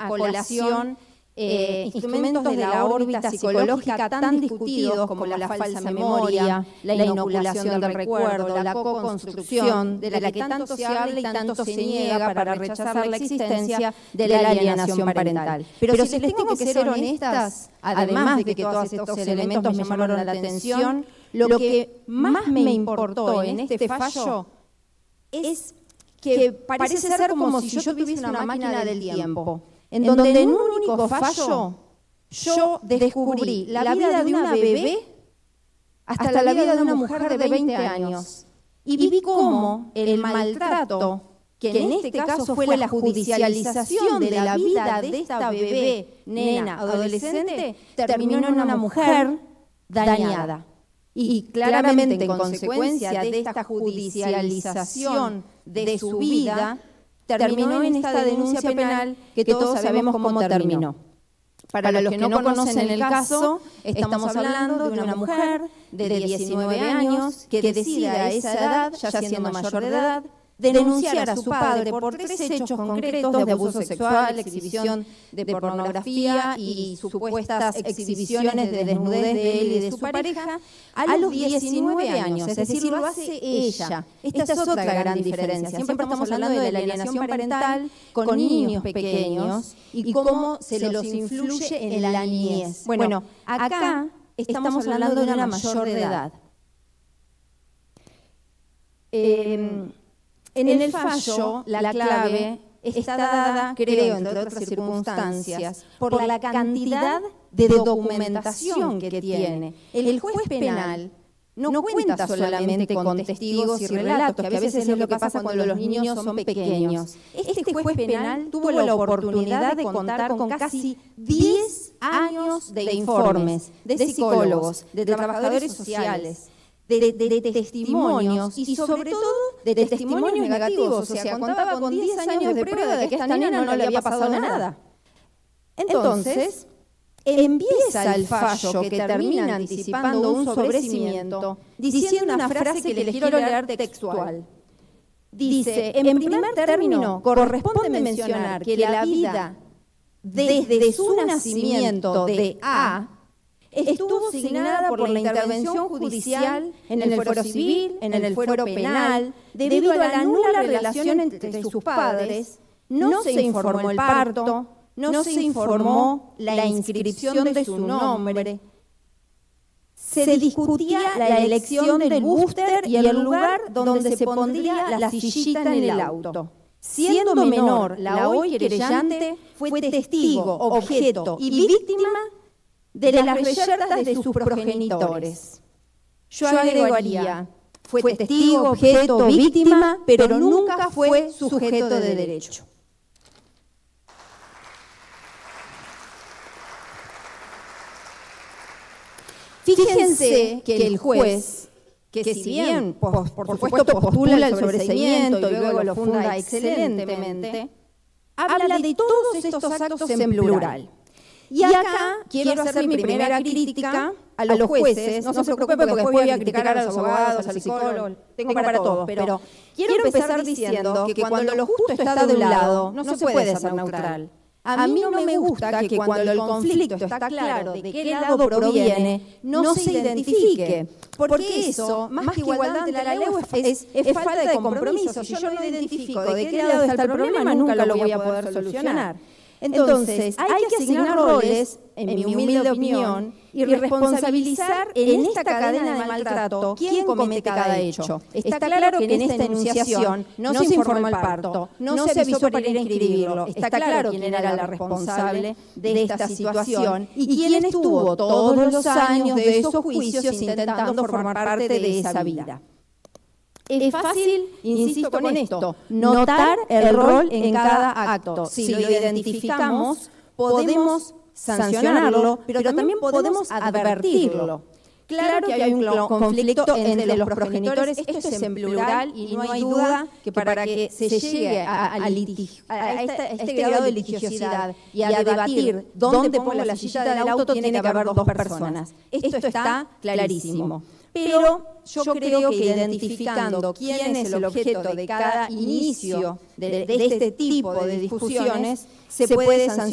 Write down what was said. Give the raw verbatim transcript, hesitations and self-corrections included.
a colación eh, instrumentos de la órbita psicológica tan discutidos como la falsa memoria, la inoculación del recuerdo, la co-construcción, de la que tanto se habla y tanto se niega para rechazar la existencia de la alienación parental. Pero si les tengo que ser honestas, además de que todos estos elementos me llamaron la atención, lo que más me importó en este fallo es que parece ser como si yo tuviese una máquina del tiempo, en donde en un único fallo yo descubrí la vida de una bebé hasta la vida de una mujer de veinte años. Y vi cómo el maltrato, que en este caso fue la judicialización de la vida de esta bebé, nena, adolescente, terminó en una mujer dañada. Y claramente en consecuencia de esta judicialización de su vida, terminó en esta denuncia penal que todos sabemos cómo terminó. Para los que no conocen el caso, estamos hablando de una mujer de diecinueve años que decide a esa edad, ya siendo mayor de edad, denunciar a su padre por tres hechos concretos de abuso sexual, exhibición de pornografía y supuestas exhibiciones de desnudez de él y de su pareja a los diecinueve años, es decir, lo hace ella. Esta es otra gran diferencia. Siempre estamos hablando de la alienación parental con niños pequeños y cómo se los influye en la niñez. Bueno, acá estamos hablando de una mayor de edad. Eh, En el fallo, la clave está dada, creo, entre otras circunstancias, por la cantidad de documentación que tiene. El juez penal no cuenta solamente con testigos y relatos, que a veces es lo que pasa cuando los niños son pequeños. Este juez penal tuvo la oportunidad de contar con casi diez años de informes de psicólogos, de trabajadores sociales, De, de, de testimonios y sobre todo de testimonios negativos, o sea, contaba con diez años de prueba de que a esta nena no le había pasado nada. Entonces, empieza el fallo que termina anticipando un sobrecimiento diciendo una frase que les quiero leer textual. Dice, en primer término, corresponde mencionar que la vida desde su nacimiento de A estuvo signada por la intervención judicial en el fuero civil, en el fuero penal, debido a la nula relación entre sus padres, no se informó el parto, no se informó la inscripción de su nombre, se discutía la elección del búster y el lugar donde se pondría la sillita en el auto. Siendo menor, la hoy querellante fue testigo, objeto y víctima de las reyertas de sus progenitores. Yo agregaría, fue testigo, objeto, víctima, pero nunca fue sujeto de derecho. Fíjense que el juez, que si bien, por, por supuesto, postula el sobreseimiento y luego lo funda excelentemente, habla de todos estos actos en plural. Y acá quiero hacer mi primera crítica a los jueces. No se preocupen porque después voy a criticar a los abogados, a los psicólogos, tengo para todos. Pero quiero empezar diciendo que cuando lo justo está de un lado, no se puede ser neutral. A mí no me gusta que cuando el conflicto está claro de qué lado proviene, no se identifique. Porque eso, más que igualdad ante la ley, es, es falta de compromiso. Si yo no identifico de qué lado está el problema, nunca lo voy a poder solucionar. Entonces, hay que asignar roles, en mi humilde opinión, y responsabilizar en esta cadena de maltrato quién comete cada hecho. Está claro que en esta enunciación no se informó el parto, no se avisó para ir a inscribirlo, está claro quién era la responsable de esta situación y quién estuvo todos los años de esos juicios intentando formar parte de esa vida. Es fácil, insisto con esto, notar el rol en cada acto. Si lo identificamos, podemos sancionarlo, pero también podemos advertirlo. Claro que hay un conflicto entre los progenitores, esto es en plural y no hay duda que para que se llegue a, a, litig, a, este, a este grado de litigiosidad y a debatir dónde pongo la sillita del auto tiene que haber dos personas. Esto está clarísimo. Pero yo creo que identificando quién es el objeto de cada inicio de, de este tipo de discusiones, se puede sancionar.